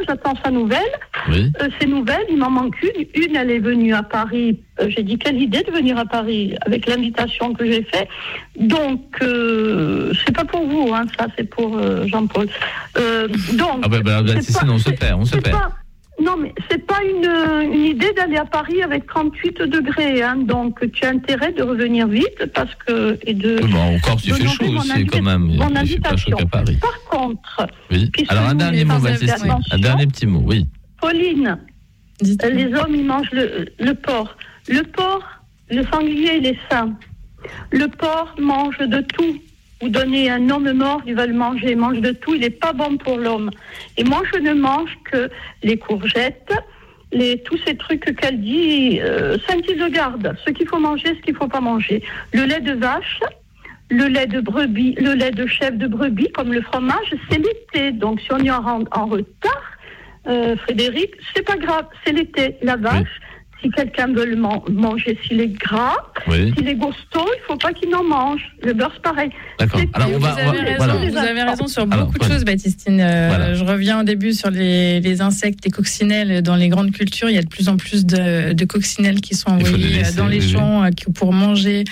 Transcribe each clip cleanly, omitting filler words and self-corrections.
j'attends sa nouvelle. Oui. Ces nouvelles, il m'en manque une. Une, elle est venue à Paris. J'ai dit, quelle idée de venir à Paris avec l'invitation que j'ai faite. Donc, c'est pas pour vous, hein, ça, c'est pour Jean-Paul. Donc, on se perd. Non, mais c'est pas une idée d'aller à Paris avec 38 degrés, hein. Donc tu as intérêt de revenir vite parce que en Corse, il fait chaud aussi quand même. Il fait pas chaud qu'à Paris. Par contre, oui. Alors un dernier mot, Baptistine. Un dernier petit mot, oui. Pauline, les hommes ils mangent le porc. Le porc, le sanglier, il est sain. Le porc mange de tout. Vous donnez un homme mort, il va le manger, il mange de tout, il n'est pas bon pour l'homme. Et moi, je ne mange que les courgettes, tous ces trucs qu'elle dit, Saint-Hildegarde, ce qu'il faut manger, ce qu'il ne faut pas manger. Le lait de vache, le lait de brebis, le lait de chèvre de brebis, comme le fromage, c'est l'été. Donc, si on est en retard, Frédéric, c'est pas grave, c'est l'été. La vache, si quelqu'un veut le manger, s'il est gras, s'il est costaud, il ne faut pas qu'il en mange. Le beurre, c'est pareil. D'accord. Alors, vous avez raison sur beaucoup de choses, Baptistine. Je reviens au début sur les insectes, les coccinelles. Dans les grandes cultures, il y a de plus en plus de coccinelles qui sont envoyées dans les champs pour manger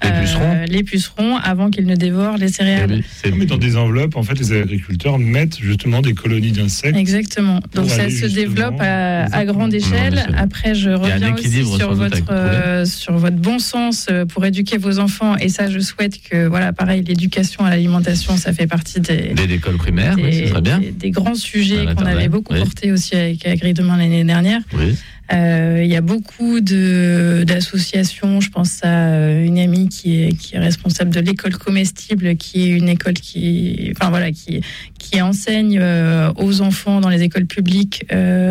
les pucerons avant qu'ils ne dévorent les céréales. Mais dans des enveloppes, en fait, les agriculteurs mettent justement des colonies d'insectes. Exactement. Donc ça se développe à grande échelle. Après, je reviens aussi sur votre bon sens pour éduquer vos enfants. Et ça, je souhaite que, pareil, l'éducation à l'alimentation, ça fait partie des l'école primaire, ce serait bien. Des grands sujets qu'on avait beaucoup portés aussi avec Agri Demain l'année dernière. Oui. Il y a beaucoup d'associations. Je pense à une amie qui est responsable de l'école comestible, qui est une école qui enseigne aux enfants dans les écoles publiques,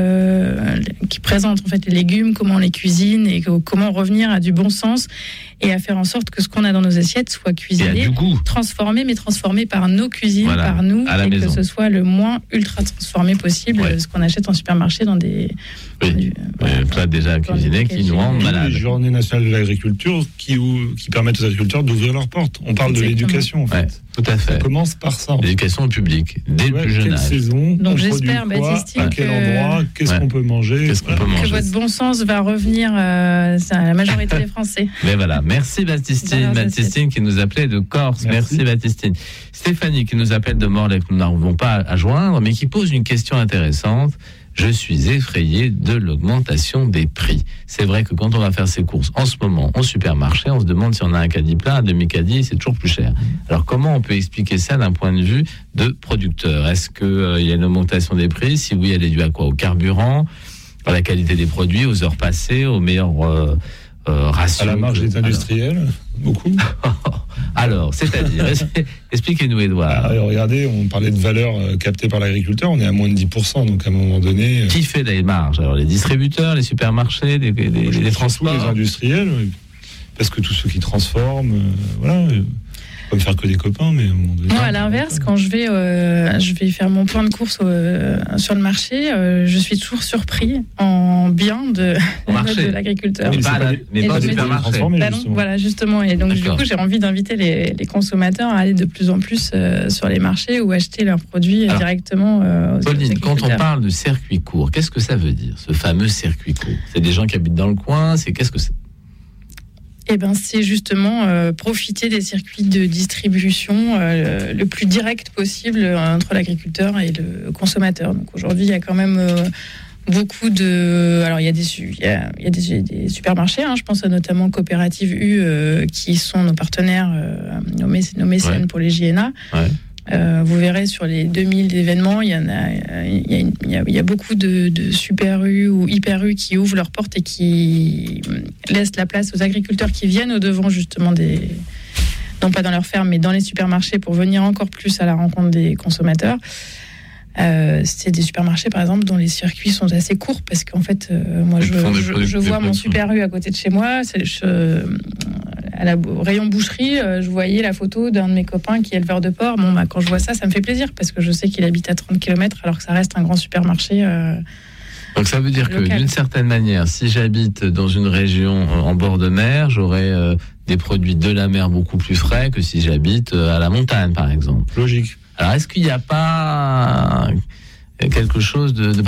qui présente en fait les légumes, comment on les cuisine et comment revenir à du bon sens et à faire en sorte que ce qu'on a dans nos assiettes soit cuisiné, transformé par nos cuisines, par nous, et maison. Que ce soit le moins ultra transformé possible, ce qu'on achète en supermarché dans des plats déjà cuisinés qui nous rendent malades. Les journées nationales de l'agriculture qui permettent aux agriculteurs d'ouvrir leurs portes. On parle de l'éducation, en fait. Tout à fait. On commence par ça. L'éducation au public, dès le plus jeune âge. Quelle saison, donc j'espère, Baptistine, à quel endroit, qu'est-ce qu'on peut manger. Que votre bon sens va revenir à la majorité des Français. Mais voilà, merci Baptistine. Baptistine qui nous appelait de Corse. Merci Baptistine. Stéphanie qui nous appelle de Morlaix, que nous n'arrivons pas à joindre, mais qui pose une question intéressante. Je suis effrayé de l'augmentation des prix. C'est vrai que quand on va faire ses courses en ce moment au supermarché, on se demande si on a un caddie plein, un demi-caddie, c'est toujours plus cher. Alors comment on peut expliquer ça d'un point de vue de producteur ? Est-ce qu'il y a une augmentation des prix ? Si oui, elle est due à quoi ? Au carburant, à la qualité des produits, aux heures passées, aux meilleurs ratios. À la marge des industriels, beaucoup. Alors, c'est-à-dire, expliquez-nous, Édouard. Regardez, on parlait de valeur captée par l'agriculteur, on est à moins de 10%, donc à un moment donné... Qui fait les marges ? Alors, les distributeurs, les supermarchés, les transports ? Les industriels, parce que tous ceux qui transforment, pas me faire que des copains, mais à un moment donné... Moi, à l'inverse, quand je vais faire mon plan de course sur le marché, je suis toujours surpris en bien de l'agriculteur. Mais pas du supermarché. Voilà, justement. Et donc, du coup, j'ai envie d'inviter les consommateurs à aller de plus en plus sur les marchés ou acheter leurs produits directement aux Pauline, quand on parle de circuit court, qu'est-ce que ça veut dire, ce fameux circuit court ? C'est des gens qui habitent dans le coin, qu'est-ce que c'est ? C'est justement profiter des circuits de distribution le plus direct possible entre l'agriculteur et le consommateur. Donc aujourd'hui, il y a quand même beaucoup de... Alors, il y a des supermarchés, je pense à notamment Coopérative U, qui sont nos partenaires, nos mécènes pour les JNA. Vous verrez sur les 2000 événements, il y a beaucoup de Super U ou Hyper U qui ouvrent leurs portes et qui laissent la place aux agriculteurs qui viennent au-devant justement non pas dans leur ferme, mais dans les supermarchés pour venir encore plus à la rencontre des consommateurs. C'est des supermarchés, par exemple, dont les circuits sont assez courts parce qu'en fait, moi, je vois mon Super U à côté de chez moi. Au rayon boucherie, je voyais la photo d'un de mes copains qui est éleveur de porc. Quand je vois ça, ça me fait plaisir parce que je sais qu'il habite à 30 km alors que ça reste un grand supermarché. Donc ça veut dire local. Que d'une certaine manière, si j'habite dans une région en bord de mer, j'aurai des produits de la mer beaucoup plus frais que si j'habite à la montagne, par exemple. Logique. Alors est-ce qu'il n'y a pas quelque chose de